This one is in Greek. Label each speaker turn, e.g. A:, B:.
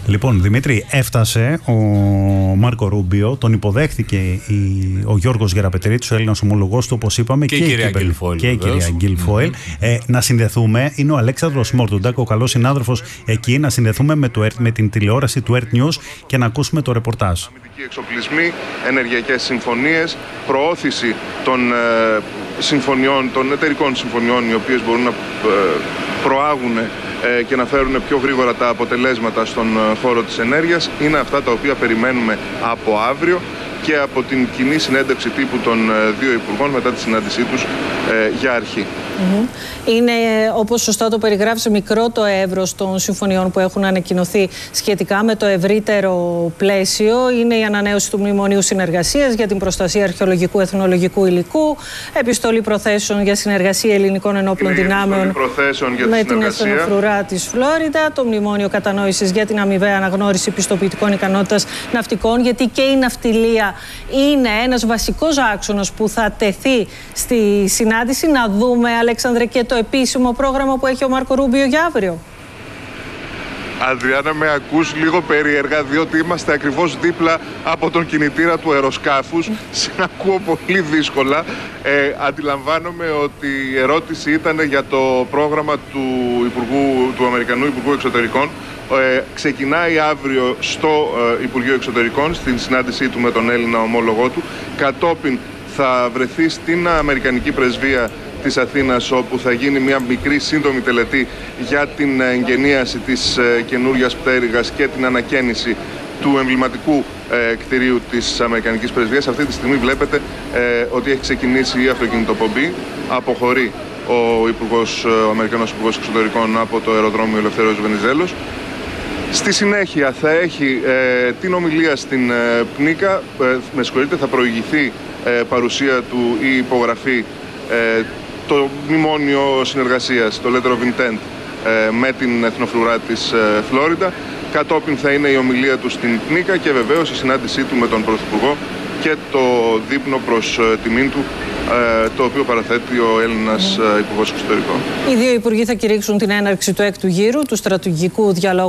A: Λοιπόν, Δημήτρη, έφτασε ο Μάρκο Ρούμπιο, τον υποδέχθηκε ο Γιώργος Γεραπετρίτης, ο Έλληνας ομολογός του, όπως είπαμε, και η κυρία Γκίλφοελ. Να συνδεθούμε, είναι ο Αλέξανδρος Μόρτουντακ, ο καλός συνάδελφος εκεί, να συνδεθούμε με την τηλεόραση του Earth News και να ακούσουμε το ρεπορτάζ.
B: Εξοπλισμοί, ενεργειακές συμφωνίες, προώθηση των συμφωνιών, των εταιρικών συμφωνιών, οι οποίες μπορούν να προάγουν και να φέρουν πιο γρήγορα τα αποτελέσματα στον χώρο της ενέργειας, είναι αυτά τα οποία περιμένουμε από αύριο και από την κοινή συνέντευξη τύπου των δύο υπουργών μετά τη συνάντησή τους για αρχή.
C: Είναι, όπως σωστά το περιγράφησε, μικρό το εύρος των συμφωνιών που έχουν ανακοινωθεί σχετικά με το ευρύτερο πλαίσιο. Είναι η ανανέωση του Μνημονίου Συνεργασίας για την προστασία αρχαιολογικού εθνολογικού υλικού, επιστολή προθέσεων για συνεργασία ελληνικών ενόπλων δυνάμεων με την εθνοφρουρά της Φλόριντα, το Μνημόνιο Κατανόησης για την αμοιβαία αναγνώριση πιστοποιητικών ικανότητας ναυτικών, γιατί και η ναυτιλία είναι ένας βασικός άξονας που θα τεθεί στη συνάντηση. Να δούμε, Αλέξανδρε, και το επίσημο πρόγραμμα που έχει ο Μάρκο Ρούμπιο για αύριο.
B: Αδριάννα, με ακούς λίγο περίεργα, διότι είμαστε ακριβώς δίπλα από τον κινητήρα του αεροσκάφους. Ακούω πολύ δύσκολα. Αντιλαμβάνομαι ότι η ερώτηση ήταν για το πρόγραμμα του Αμερικανού Υπουργού Εξωτερικών. Ξεκινάει αύριο στο Υπουργείο Εξωτερικών, στην συνάντησή του με τον Έλληνα ομόλογό του. Κατόπιν θα βρεθεί στην Αμερικανική Πρεσβεία της Αθήνας, όπου θα γίνει μια μικρή σύντομη τελετή για την εγγενίαση της καινούριας πτέρυγας και την ανακαίνιση του εμβληματικού κτηρίου της Αμερικανικής Πρεσβείας. Αυτή τη στιγμή βλέπετε ότι έχει ξεκινήσει η αυτοκινητοπομπή. Αποχωρεί ο Αμερικανός Υπουργός Εξωτερικών από το αεροδρόμιο Ελευθέριος Βενιζέλος. Στη συνέχεια θα έχει την ομιλία στην Πνίκα, θα προηγηθεί παρουσία του η υπογραφή το μνημόνιο συνεργασίας, το Letter of Intent, με την εθνοφρουρά της Φλόριντα. Κατόπιν θα είναι η ομιλία του στην Πνίκα και βεβαίως η συνάντησή του με τον Πρωθυπουργό και το δείπνο προς τιμήν του, το οποίο παραθέτει ο Έλληνας Υπουργός Εξωτερικών.
C: Οι δύο υπουργοί θα κηρύξουν την έναρξη του έκτου γύρου του στρατηγικού διαλόγου